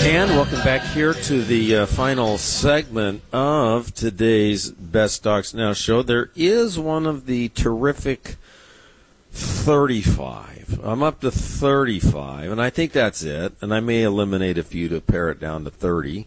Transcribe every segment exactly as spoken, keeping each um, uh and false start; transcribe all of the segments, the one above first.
And welcome back here to the uh, final segment of today's Best Stocks Now show. There is one of the terrific thirty-five. I'm up to thirty-five, and I think that's it. And I may eliminate a few to pare it down to thirty.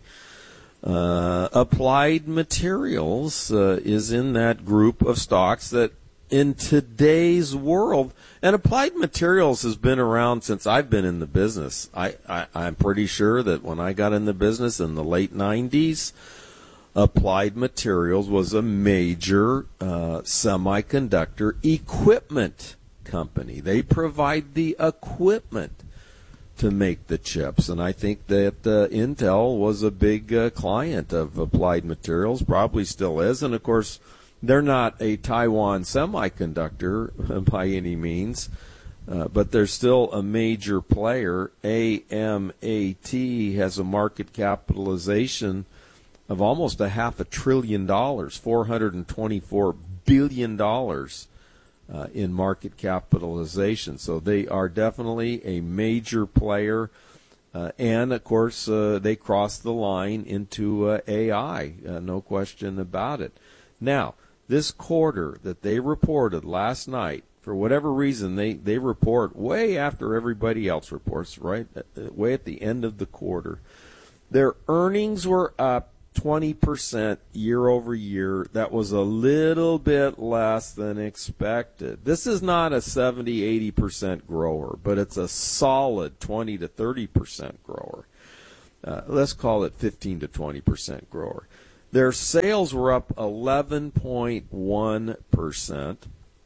Uh, Applied Materials uh, is in that group of stocks that in today's world, and Applied Materials has been around since I've been in the business. I, I, I'm pretty sure that when I got in the business in the late nineties, Applied Materials was a major uh, semiconductor equipment company. They provide the equipment to make the chips, and I think that uh, Intel was a big uh, client of Applied Materials, probably still is, and of course, they're not a Taiwan semiconductor by any means, uh, but they're still a major player. A M A T has a market capitalization of almost a half a trillion dollars, four hundred twenty-four billion dollars uh, in market capitalization. So they are definitely a major player. Uh, and, of course, uh, they cross the line into uh, A I, uh, no question about it. Now, this quarter that they reported last night, for whatever reason, they, they report way after everybody else reports, right, way at the end of the quarter. Their earnings were up twenty percent year over year. That was a little bit less than expected. This is not a seventy, eighty percent grower, but it's a solid twenty to thirty percent grower. Uh, let's call it fifteen to twenty percent grower. Their sales were up eleven point one percent,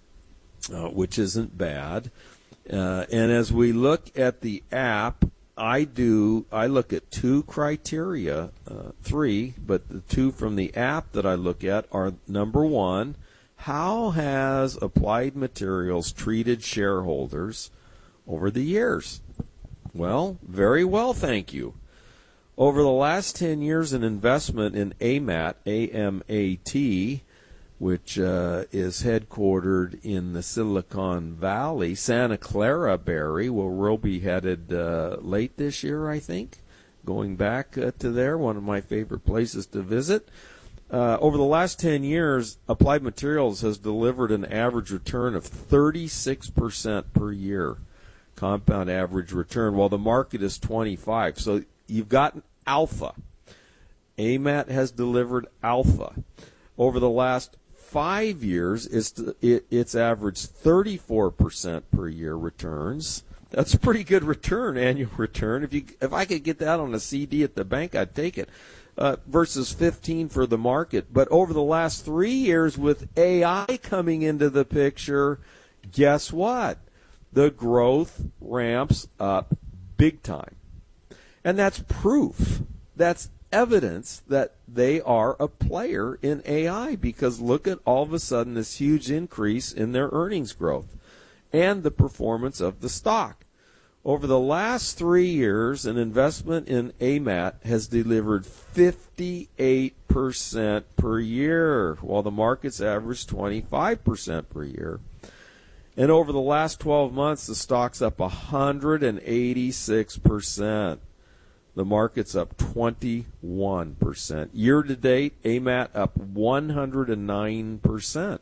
uh, which isn't bad. Uh, and as we look at the app, I do, I look at two criteria, uh, three, but the two from the app that I look at are, number one, how has Applied Materials treated shareholders over the years? Well, very well, thank you. Over the last ten years, an investment in A M A T, A M A T, which uh, is headquartered in the Silicon Valley, Santa Clara, Barry, where we'll be headed uh, late this year, I think, going back uh, to there, one of my favorite places to visit. Uh, over the last ten years, Applied Materials has delivered an average return of thirty-six percent per year, compound average return, while the market is twenty-five. So you've got alpha. A M A T has delivered alpha. Over the last five years, it's, it, it's averaged thirty-four percent per year returns. That's a pretty good return, annual return. If you if I could get that on a C D at the bank, I'd take it. Uh, versus fifteen for the market. But over the last three years, with A I coming into the picture, guess what? The growth ramps up big time. And that's proof. That's evidence that they are a player in A I, because look at all of a sudden this huge increase in their earnings growth and the performance of the stock. Over the last three years, an investment in A M A T has delivered fifty-eight percent per year, while the market's averaged twenty-five percent per year. And over the last twelve months, the stock's up one hundred eighty-six percent. The market's up twenty-one percent. Year to date, A M A T up one hundred nine percent.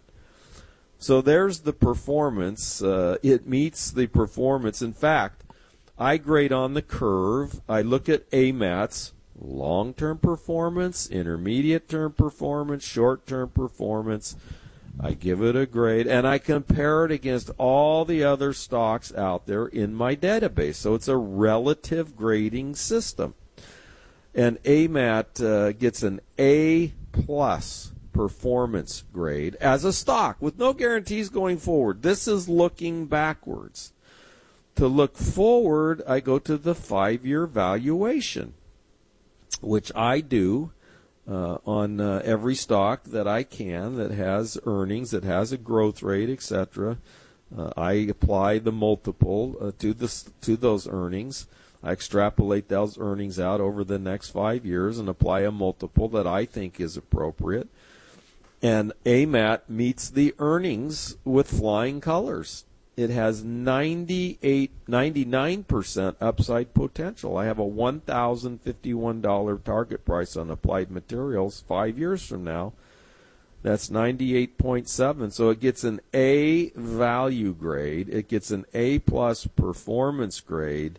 So there's the performance. Uh, it meets the performance. In fact, I grade on the curve. I look at A M A T's long-term performance, intermediate-term performance, short-term performance. I give it a grade, and I compare it against all the other stocks out there in my database. So it's a relative grading system. And A M A T uh, gets an A-plus performance grade as a stock with no guarantees going forward. This is looking backwards. To look forward, I go to the five-year valuation, which I do uh, on uh, every stock that I can that has earnings, that has a growth rate, et cetera. Uh, I apply the multiple uh, to the to those earnings. I extrapolate those earnings out over the next five years and apply a multiple that I think is appropriate. And A M A T meets the earnings with flying colors. it has ninety-eight, ninety-nine percent upside potential. I have a one thousand fifty-one dollars target price on Applied Materials five years from now. That's ninety-eight point seven. So it gets an A value grade. It gets an A plus performance grade.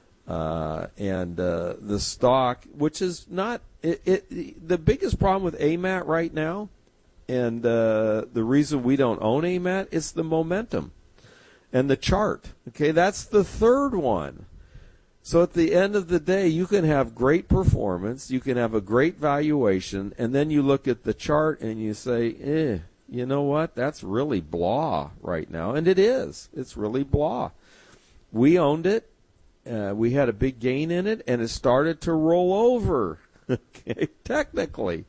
Uh, and uh, the stock, which is not it, it, the biggest problem with A M A T right now, and uh, the reason we don't own A M A T is the momentum and the chart. Okay, that's the third one. So at the end of the day, you can have great performance, you can have a great valuation, and then you look at the chart and you say, eh, you know what, that's really blah right now. And it is. It's really blah. We owned it. Uh, we had a big gain in it, and it started to roll over, okay, technically.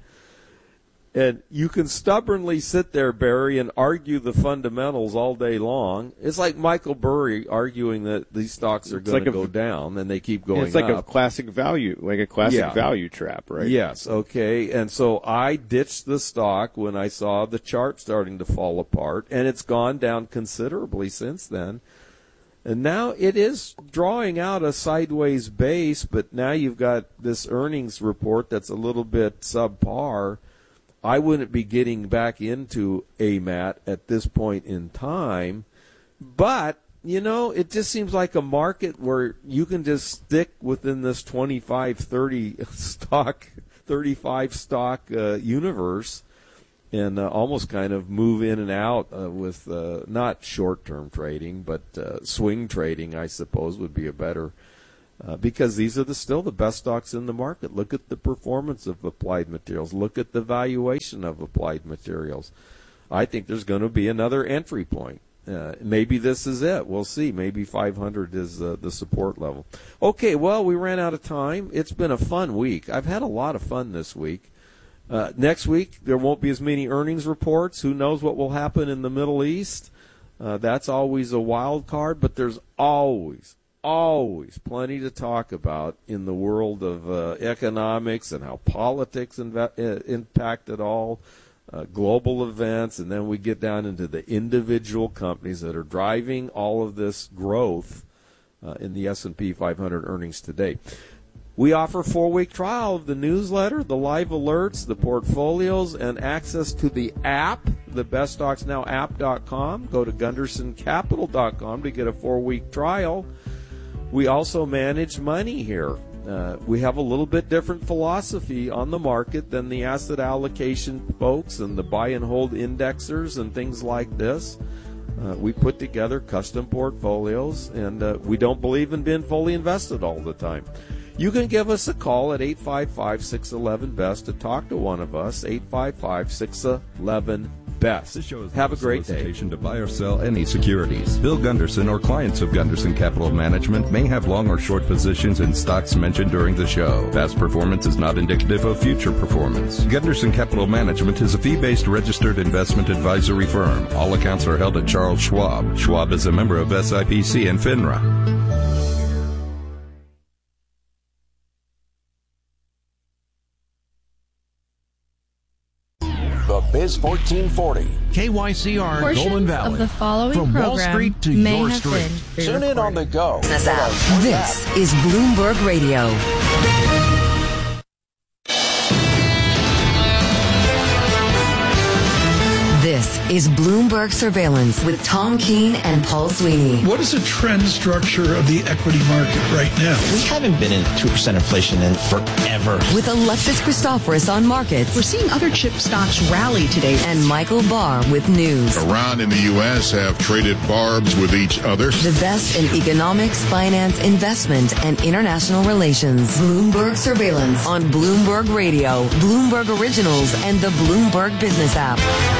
And you can stubbornly sit there, Barry, and argue the fundamentals all day long. It's like Michael Burry arguing that these stocks are going like to go down, and they keep going up. It's like up. a classic value, like a classic yeah. value trap, right? Yes, okay. And so I ditched the stock when I saw the chart starting to fall apart, and it's gone down considerably since then. And now it is drawing out a sideways base, but now you've got this earnings report that's a little bit subpar. I wouldn't be getting back into A M A T at this point in time. But, you know, it just seems like a market where you can just stick within this twenty-five, thirty stock, thirty-five stock uh, universe and uh, almost kind of move in and out uh, with uh, not short-term trading, but uh, swing trading, I suppose, would be a better Uh, because these are the, still the best stocks in the market. Look at the performance of Applied Materials. Look at the valuation of Applied Materials. I think there's going to be another entry point. Uh, maybe this is it. We'll see. Maybe five hundred is uh, the support level. Okay, well, we ran out of time. It's been a fun week. I've had a lot of fun this week. Uh, next week, there won't be as many earnings reports. Who knows what will happen in the Middle East? Uh, that's always a wild card, but there's always Always plenty to talk about in the world of uh, economics and how politics inv- uh, impact it all, uh, global events, and then we get down into the individual companies that are driving all of this growth uh, in the S and P five hundred earnings today. We offer a four-week trial of the newsletter, the live alerts, the portfolios, and access to the app, the best stocks now app dot com. Go to gunderson capital dot com to get a four-week trial. We also manage money here. Uh, we have a little bit different philosophy on the market than the asset allocation folks and the buy and hold indexers and things like this. Uh, we put together custom portfolios, and uh, we don't believe in being fully invested all the time. You can give us a call at eight five five, six one one, B E S T to talk to one of us, eight five five, six one one, B E S T. This show is Have a great day. To buy or sell any securities. Bill Gunderson or clients of Gunderson Capital Management may have long or short positions in stocks mentioned during the show. Past performance is not indicative of future performance. Gunderson Capital Management is a fee-based registered investment advisory firm. All accounts are held at Charles Schwab. Schwab is a member of S I P C and FINRA. Biz fourteen forty. K Y C R Portions Golden Valley. Of the following From program Wall Street to may your have street. Been Tune in on the go. This is Bloomberg Radio. This is Bloomberg Surveillance with Tom Keene and Paul Sweeney. What is the trend structure of the equity market right now? We haven't been in two percent inflation in forever. With Alexis Christoforous on markets. We're seeing other chip stocks rally today. And Michael Barr with news. Iran and the U S have traded barbs with each other. The best in economics, finance, investment, and international relations. Bloomberg Surveillance on Bloomberg Radio, Bloomberg Originals, and the Bloomberg Business app.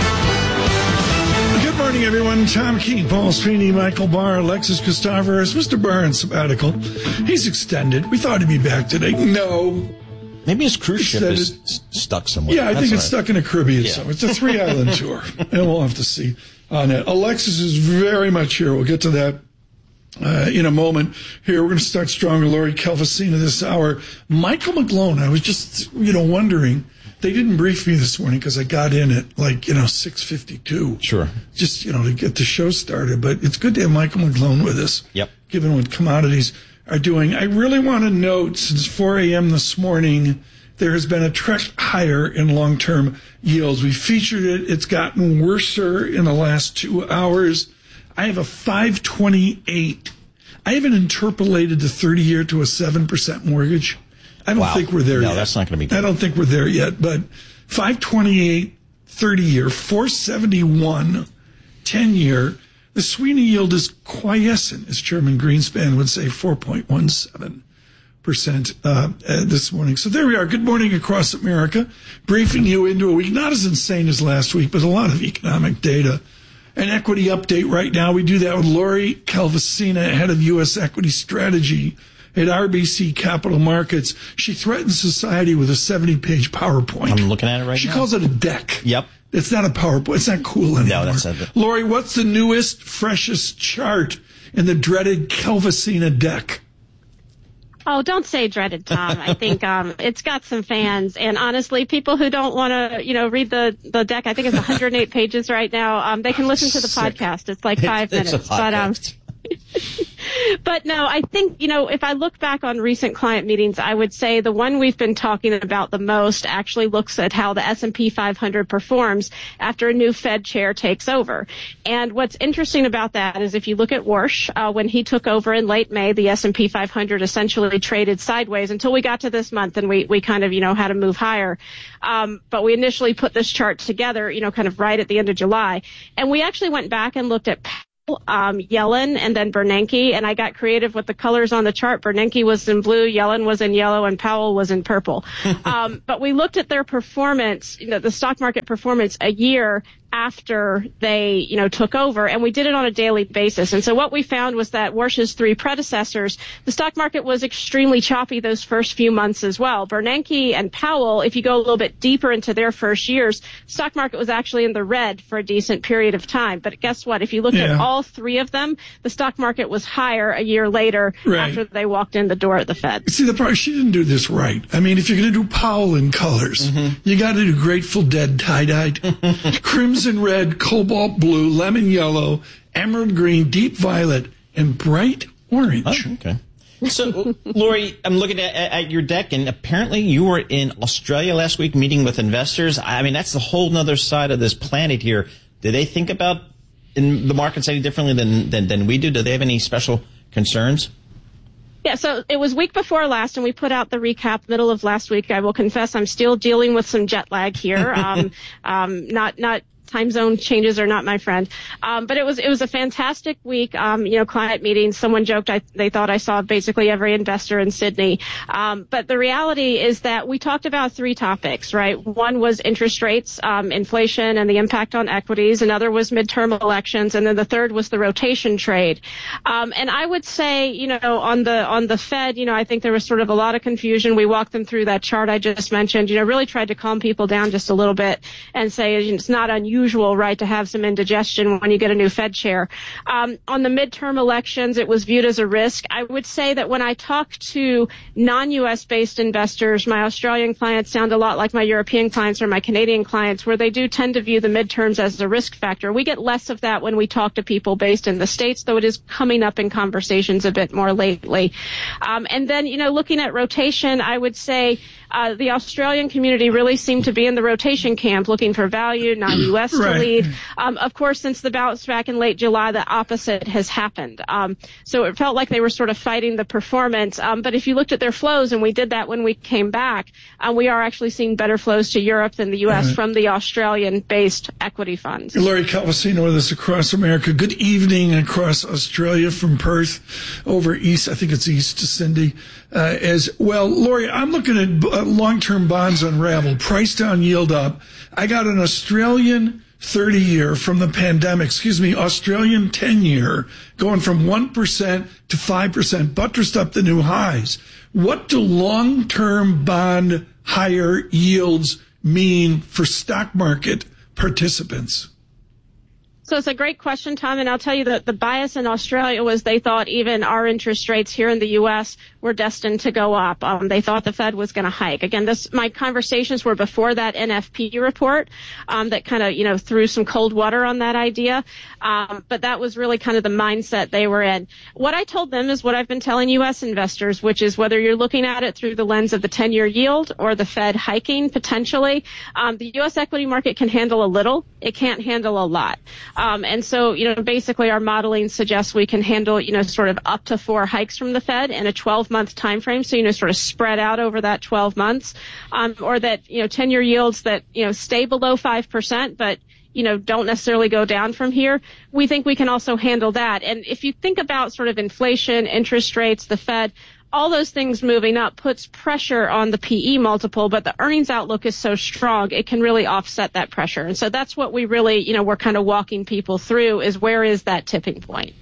Good morning, everyone. Tom Keene, Paul Sweeney, Michael Barr, Alexis Christoforous, Mister Barr on sabbatical. He's extended. We thought he'd be back today. No. Maybe his cruise ship Extended. is s- stuck somewhere. Yeah, I That's think it's right. stuck in the Caribbean Yeah. somewhere. It's a three-island tour, and we'll have to see on that. Alexis is very much here. We'll get to that uh, in a moment. Here, we're going to start strong with Lori Calvasina this hour. Michael McGlone, I was just, you know, wondering, They didn't brief me this morning because I got in at like, you know, six fifty-two. Sure. Just, you know, to get the show started. But it's good to have Michael McClone with us. Yep. Given what commodities are doing. I really want to note, since four a.m. this morning, there has been a trek higher in long-term yields. We featured it. It's gotten worser in the last two hours. I have a five twenty-eight. I haven't interpolated the thirty-year to a seven percent mortgage. I don't wow. think we're there no, yet. No, that's not going to be good. I don't think we're there yet. But five twenty-eight, thirty-year, four seventy-one, ten-year. The Sweeney yield is quiescent, as Chairman Greenspan would say, four point one seven percent uh, uh, this morning. So there we are. Good morning across America. Briefing you into a week, not as insane as last week, but a lot of economic data. An equity update right now. We do that with Lori Calvasina, head of U S equity strategy at R B C Capital Markets. She threatens society with a seventy-page PowerPoint. I'm looking at it right she now. She calls it a deck. Yep. It's not a PowerPoint. It's not cool anymore. No, that's not it. Lori, what's the newest, freshest chart in the dreaded Calvasina deck? Oh, don't say dreaded, Tom. I think um, it's got some fans. And honestly, people who don't want to, you know, read the, the deck, I think it's one hundred eight pages right now, um, they can listen to the Sick. podcast. It's like five it's minutes. A but um, But no, I think, you know, if I look back on recent client meetings, I would say the one we've been talking about the most actually looks at how the S and P five hundred performs after a new Fed chair takes over. And what's interesting about that is if you look at Warsh, uh, when he took over in late May, the S and P five hundred essentially traded sideways until we got to this month and we, we kind of, you know, had to move higher. Um, but we initially put this chart together, you know, kind of right at the end of July. And we actually went back and looked at Um, Yellen and then Bernanke, and I got creative with the colors on the chart. Bernanke was in blue, Yellen was in yellow, and Powell was in purple. um, but we looked at their performance, you know, the stock market performance a year after they, you know, took over, and we did it on a daily basis. And so what we found was that Warsh's three predecessors, the stock market was extremely choppy those first few months as well. Bernanke and Powell, if you go a little bit deeper into their first years, stock market was actually in the red for a decent period of time. But guess what? If you looked yeah. at all three of them, the stock market was higher a year later right. after they walked in the door at the Fed. See, the part, she didn't do this right. I mean, if you're going to do Powell in colors, mm-hmm. you got to do Grateful Dead tie-dyed, crimson red, cobalt blue, lemon yellow, emerald green, deep violet, and bright orange. Oh, okay. So, Lori, I'm looking at, at your deck, and apparently you were in Australia last week meeting with investors. I mean, that's the whole nother side of this planet here. Do they think about in the markets any differently than, than, than we do? Do they have any special concerns? Yeah, so it was week before last, and we put out the recap middle of last week. I will confess I'm still dealing with some jet lag here. um, um, not, not, time zone changes are not my friend. Um, but it was, it was a fantastic week. Um, you know, client meetings. Someone joked I, they thought I saw basically every investor in Sydney. Um, but the reality is that we talked about three topics, right? One was interest rates, um, inflation and the impact on equities. Another was midterm elections. And then the third was the rotation trade. Um, and I would say, you know, on the, on the Fed, you know, I think there was sort of a lot of confusion. We walked them through that chart I just mentioned, you know, really tried to calm people down just a little bit and say it's not unusual usual, right, to have some indigestion when you get a new Fed chair. Um, on the midterm elections, it was viewed as a risk. I would say that when I talk to non-U S based investors, my Australian clients sound a lot like my European clients or my Canadian clients, where they do tend to view the midterms as a risk factor. We get less of that when we talk to people based in the States, though it is coming up in conversations a bit more lately. Um, and then, you know, looking at rotation, I would say uh, the Australian community really seemed to be in the rotation camp, looking for value, non-U S right. to lead. Um, of course, since the bounce back in late July, the opposite has happened. Um, so it felt like they were sort of fighting the performance. Um, but if you looked at their flows, and we did that when we came back, um, we are actually seeing better flows to Europe than the U S right. from the Australian-based equity funds. Lori Calvasina with us across America. Good evening across Australia from Perth over east. I think it's east to Cindy uh, as well. Lori, I'm looking at uh, long-term bonds unravel, price down, yield up. I got an Australian thirty-year from the pandemic, excuse me, Australian ten-year going from one percent to five percent, buttressed up the new highs. What do long-term bond higher yields mean for stock market participants? So it's a great question, Tom, and I'll tell you that the bias in Australia was they thought even our interest rates here in the U S were destined to go up. Um, they thought the Fed was going to hike. Again, this my conversations were before that N F P report um, that kind of, you know, threw some cold water on that idea. Um, but that was really kind of the mindset they were in. What I told them is what I've been telling U S investors, which is whether you're looking at it through the lens of the ten-year yield or the Fed hiking potentially, um, the U S equity market can handle a little. It can't handle a lot. Um, and so, you know, basically our modeling suggests we can handle, you know, sort of up to four hikes from the Fed in a twelve-month time frame. So, you know, sort of spread out over that twelve months, um, or that, you know, ten-year yields that, you know, stay below five percent, but, you know, don't necessarily go down from here. We think we can also handle that. And if you think about sort of inflation, interest rates, the Fed, all those things moving up puts pressure on the P E multiple, but the earnings outlook is so strong, it can really offset that pressure. And so that's what we really, you know, we're kind of walking people through is where is that tipping point?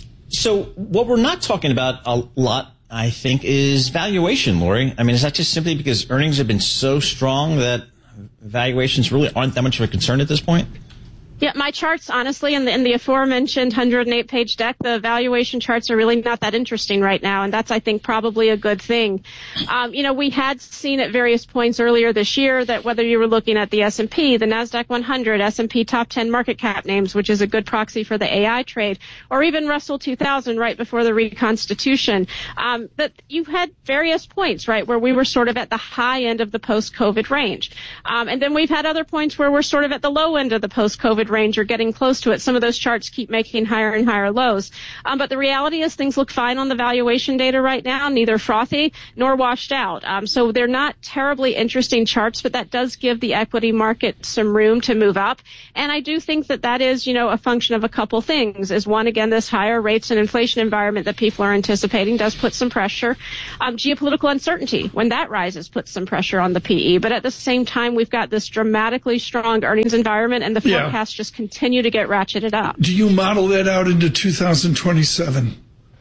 So what we're not talking about a lot, I think, is valuation, Lori. I mean, is that just simply because earnings have been so strong that valuations really aren't that much of a concern at this point? Yeah, my charts, honestly, in the, in the aforementioned one hundred eight page deck, the valuation charts are really not that interesting right now, and that's, I think, probably a good thing. Um, you know, we had seen at various points earlier this year that whether you were looking at the S and P, the NASDAQ one hundred, S and P top ten market cap names, which is a good proxy for the A I trade, or even Russell two thousand right before the reconstitution, um, that you had various points, right, where we were sort of at the high end of the post-COVID range. Um, and then we've had other points where we're sort of at the low end of the post-COVID range or getting close to it. Some of those charts keep making higher and higher lows. Um, but the reality is things look fine on the valuation data right now, neither frothy nor washed out. Um, so they're not terribly interesting charts, but that does give the equity market some room to move up. And I do think that that is, you know, a function of a couple things. Is one, again, this higher rates and inflation environment that people are anticipating does put some pressure. Um, geopolitical uncertainty, when that rises, puts some pressure on the P E. But at the same time, we've got this dramatically strong earnings environment, and the forecast yeah. just continue to get ratcheted up. Do you model that out into two thousand twenty-seven?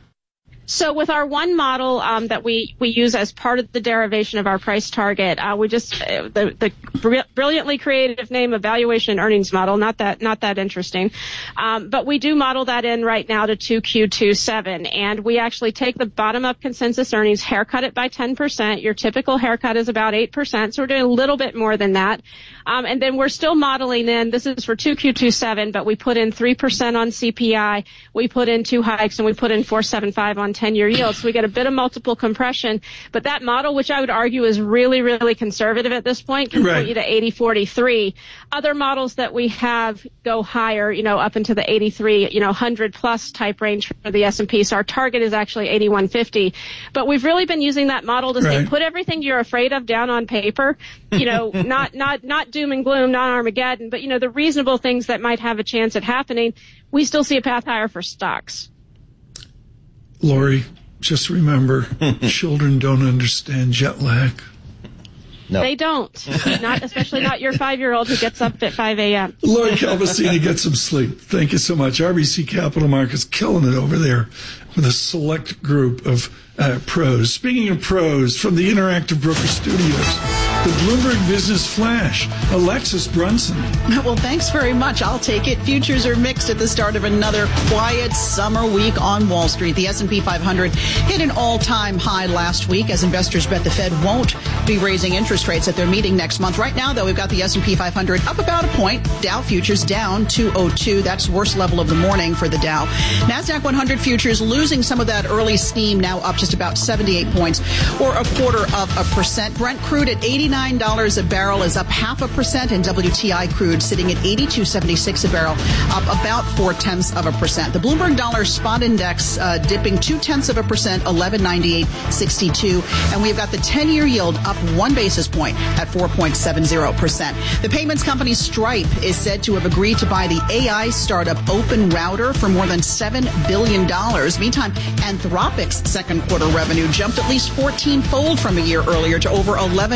So with our one model um, that we, we use as part of the derivation of our price target, uh, we just uh, the the br- brilliantly creative name evaluation and earnings model. Not that not that interesting, um, but we do model that in right now to two Q twenty-seven, and we actually take the bottom up consensus earnings, haircut it by ten percent. Your typical haircut is about eight percent, so we're doing a little bit more than that, um, and then we're still modeling in. This is for two Q twenty-seven, but we put in three percent on C P I, we put in two hikes, and we put in four seventy-five on ten-year yield. So we get a bit of multiple compression. But that model, which I would argue is really, really conservative at this point, can right. put you to eighty forty-three. Other models that we have go higher, you know, up into the eighty-three, you know, one hundred plus type range for the S and P. So our target is actually eighty-one fifty. But we've really been using that model to say, right. put everything you're afraid of down on paper. You know, not, not, not doom and gloom, not Armageddon, but, you know, the reasonable things that might have a chance at happening. We still see a path higher for stocks. Lori, just remember, children don't understand jet lag. No. They don't. Not, especially not your five-year-old who gets up at five a.m. Lori Calvasini, get some sleep. Thank you so much. R B C Capital Markets killing it over there with a select group of uh, pros. Speaking of pros, from the Interactive Broker Studios, the Bloomberg Business Flash, Alexis Brunson. Well, thanks very much. I'll take it. Futures are mixed at the start of another quiet summer week on Wall Street. The S and P five hundred hit an all-time high last week as investors bet the Fed won't be raising interest rates at their meeting next month. Right now, though, we've got the S and P five hundred up about a point. Dow futures down two oh two. That's worst level of the morning for the Dow. NASDAQ one hundred futures losing some of that early steam, now up just about seventy-eight points, or a quarter of a percent. Brent crude at eighty-nine dollars a barrel is up half a percent, and W T I crude sitting at eighty-two seventy-six a barrel, up about four tenths of a percent. The Bloomberg Dollar Spot Index uh, dipping two tenths of a percent, eleven ninety-eight sixty-two, and we've got the ten-year yield up one basis point at four point seven zero percent. The payments company Stripe is said to have agreed to buy the A I startup OpenRouter for more than seven billion dollars. Meantime, Anthropic's second quarter revenue jumped at least fourteen-fold from a year earlier to over eleven point five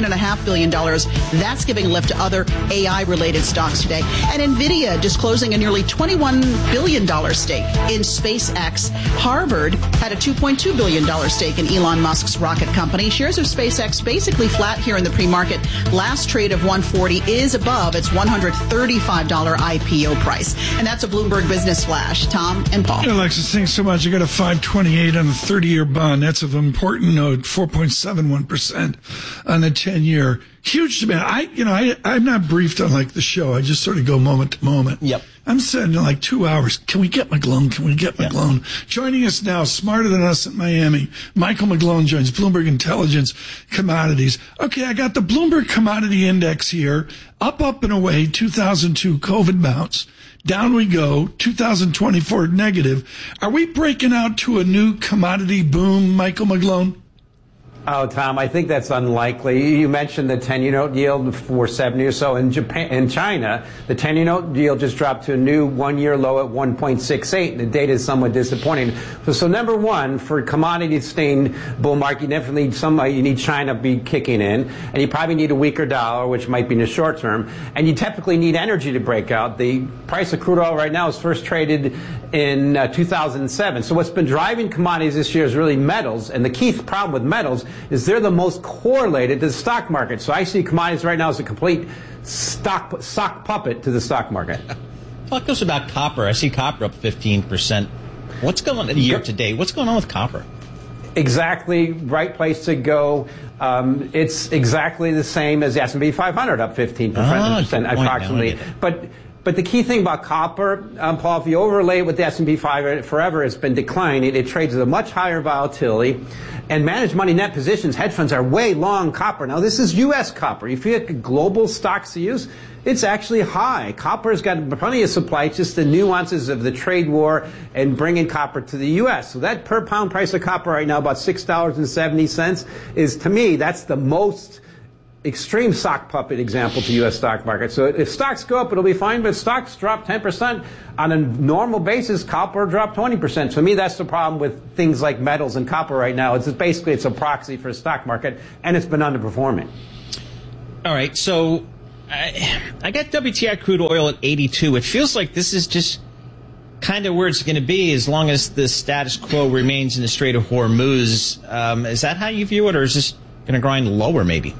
billion dollars. That's giving a lift to other A I-related stocks today. And NVIDIA disclosing a nearly twenty-one billion dollars stake in SpaceX. Harvard had a two point two billion dollars stake in Elon Musk's rocket company. Shares of SpaceX basically flat here in the pre-market. Last trade of one forty is above its one hundred thirty-five dollars I P O price. And that's a Bloomberg Business Flash. Tom and Paul. Hey, Alexis, thanks so much. I got a five twenty-eight on the thirty-year bond. That's of important note, four point seven one percent on the ten-year. Huge demand. I, you know, I, I'm not briefed on like the show. I just sort of go moment to moment. Yep. I'm sitting in like two hours. Can we get McGlone? Can we get McGlone? Yep. Joining us now, smarter than us in Miami, Michael McGlone joins Bloomberg Intelligence Commodities. Okay, I got the Bloomberg Commodity Index here. Up, up, and away, two thousand two COVID bounce. Down we go, two thousand twenty-four negative. Are we breaking out to a new commodity boom, Michael McGlone? Oh, Tom, I think that's unlikely. You mentioned the ten-year note yield, four seventy or so. In Japan, in China, the ten-year note yield just dropped to a new one-year low at one point six eight. The data is somewhat disappointing. So, so number one, for commodity-sustained bull market, you definitely need somebody. You need China to be kicking in, and you probably need a weaker dollar, which might be in the short term. And you typically need energy to break out. The price of crude oil right now is first traded in uh, two thousand seven. So what's been driving commodities this year is really metals. And the key problem with metals is they're the most correlated to the stock market. So I see commodities right now as a complete stock sock puppet to the stock market. Talk us about copper. I see copper up fifteen percent. What's going on year to date? What's going on with copper? Exactly right place to go. Um, it's exactly the same as the S and P five hundred, up fifteen percent oh, approximately. But But the key thing about copper, um, Paul, if you overlay it with the S and P five hundred, forever it's been declining. It trades at a much higher volatility. And managed money net positions, hedge funds are way long copper. Now, this is U S copper. If you look global stocks to use, it's actually high. Copper has got plenty of supply. It's just the nuances of the trade war and bringing copper to the U S. So that per pound price of copper right now, about six dollars and seventy cents, is, to me, that's the most extreme sock puppet example to U S stock market. So if stocks go up, it'll be fine, but if stocks drop ten percent on a normal basis, copper dropped twenty percent. To me, that's the problem with things like metals and copper right now. It's just basically it's a proxy for the stock market, and it's been underperforming. All right, so I, I got W T I crude oil at eighty-two. It feels like this is just kind of where it's going to be as long as the status quo remains in the Strait of Hormuz. Um, is that how you view it, or is this going to grind lower maybe?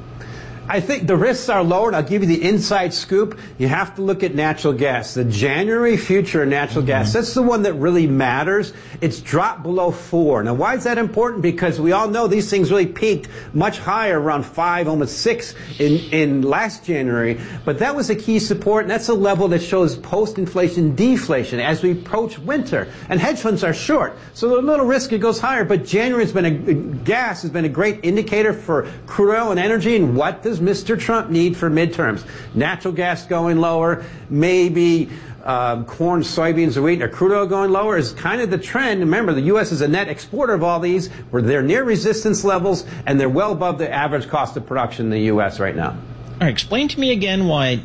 I think the risks are lower, and I'll give you the inside scoop. You have to look at natural gas. The January future of natural mm-hmm. gas, that's the one that really matters. It's dropped below four. Now, why is that important? Because we all know these things really peaked much higher, around five, almost six in, in last January. But that was a key support, and that's a level that shows post-inflation deflation as we approach winter. And hedge funds are short, so there's a little risk it goes higher. But January has been a, gas has been a great indicator for crude oil and energy, and what does Mister Trump need for midterms? Natural gas going lower, maybe um, corn, soybeans, or wheat, or crude oil going lower is kind of the trend. Remember, the U S is a net exporter of all these, where they're near resistance levels, and they're well above the average cost of production in the U S right now. All right, explain to me again why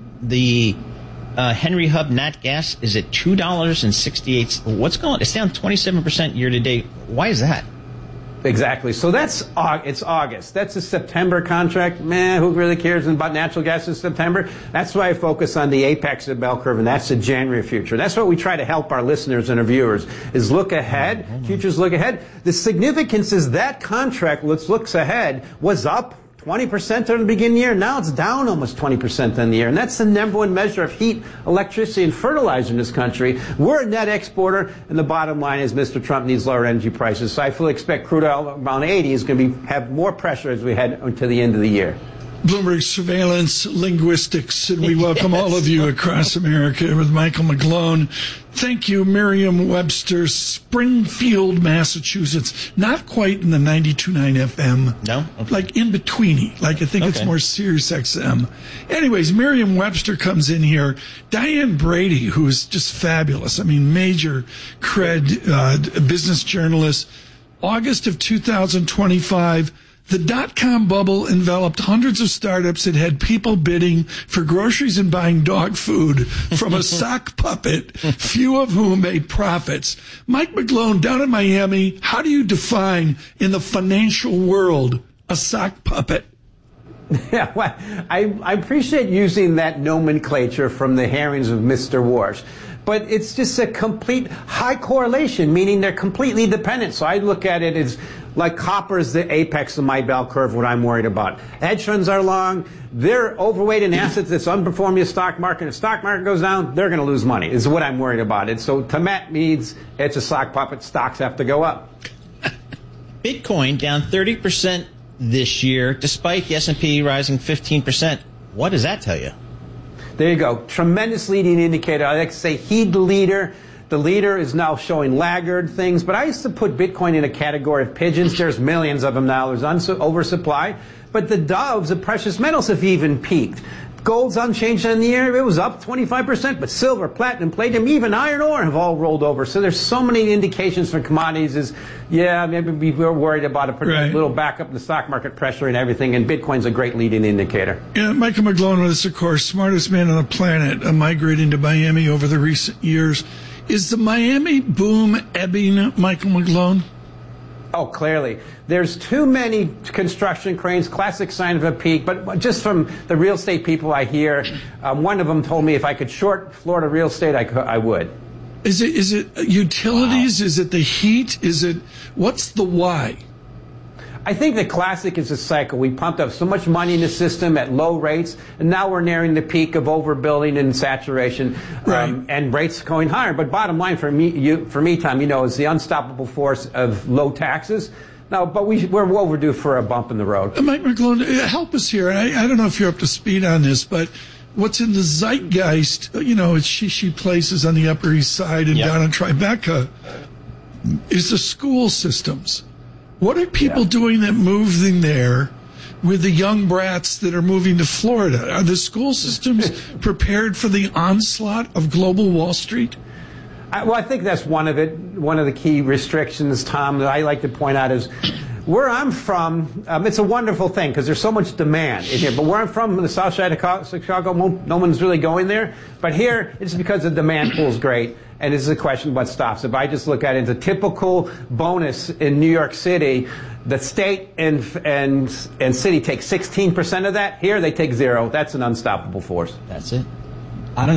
the uh, Henry Hub nat gas is at two dollars and sixty-eight cents. What's going on? It's down twenty-seven percent year to date. Why is that? Exactly. So that's it's August. That's a September contract. Man, who really cares about natural gas in September? That's why I focus on the apex of the bell curve, and that's the January future. That's what we try to help our listeners and our viewers, is look ahead. Futures look ahead. The significance is that contract, let's looks ahead, was up twenty percent in the beginning of the year. Now it's down almost twenty percent in the year. And that's the number one measure of heat, electricity, and fertilizer in this country. We're a net exporter, and the bottom line is Mister Trump needs lower energy prices. So I fully expect crude oil around eighty is going to be have more pressure as we head into the end of the year. Bloomberg Surveillance Linguistics, and we welcome yes. all of you across America with Michael McGlone. Thank you, Merriam-Webster, Springfield, Massachusetts. Not quite in the ninety-two point nine F M. No? Okay. Like in betweeny. Like I think okay. it's more Sirius X M. Anyways, Merriam-Webster comes in here. Diane Brady, who is just fabulous. I mean, major cred uh, business journalist. August of two thousand twenty-five. The dot-com bubble enveloped hundreds of startups that had people bidding for groceries and buying dog food from a sock puppet, few of whom made profits. Mike McGlone, down in Miami, how do you define in the financial world a sock puppet? Yeah, well, I, I appreciate using that nomenclature from the hearings of Mister Warsh. But it's just a complete high correlation, meaning they're completely dependent. So I look at it as like copper is the apex of my bell curve, what I'm worried about. Hedge funds are long. They're overweight in assets that's underperforming the stock market. If the stock market goes down, they're going to lose money, is what I'm worried about. And so to Matt means it's a sock puppet. Stocks have to go up. Bitcoin down thirty percent this year, despite the S and P rising fifteen percent. What does that tell you? There you go. Tremendous leading indicator. I like to say heed the leader. The leader is now showing laggard things. But I used to put Bitcoin in a category of pigeons. There's millions of them now. There's uns- oversupply. But the doves, the precious metals, have even peaked. Gold's unchanged on the year. It was up twenty-five percent. But silver, platinum, palladium, even iron ore have all rolled over. So there's so many indications for commodities is, yeah, maybe we were worried about a right. little backup in the stock market pressure and everything. And Bitcoin's a great leading indicator. Yeah, Michael McGlone with us, of course, smartest man on the planet, uh, migrating to Miami over the recent years. Is the Miami boom ebbing, Michael McGlone? Oh, clearly. There's too many construction cranes, classic sign of a peak. But just from the real estate people I hear, um, one of them told me if I could short Florida real estate, I, could, I would. Is it is it utilities? Wow. Is it the heat? Is it, what's the why? I think the classic is a cycle. We pumped up so much money in the system at low rates, and now we're nearing the peak of overbuilding and saturation, right. um, and rates going higher. But bottom line for me, you, for me, Tom, you know, is the unstoppable force of low taxes. Now, but we, we're overdue for a bump in the road. Uh, Mike McGlone, help us here. I, I don't know if you're up to speed on this, but what's in the zeitgeist, you know, it's shishi places on the Upper East Side and yep. down in Tribeca, is the school systems. What are people yeah. doing that moving there with the young brats that are moving to Florida? Are the school systems prepared for the onslaught of global Wall Street? I, well, I think that's one of it. One of the key restrictions, Tom, that I like to point out is where I'm from, um, it's a wonderful thing because there's so much demand in here. But where I'm from, the south side of Chicago, no one's really going there. But here, it's because the demand pool is great. And this is a question of what stops. If I just look at it as a typical bonus in New York City, the state and and and city take sixteen percent of that. Here, they take zero. That's an unstoppable force. That's it.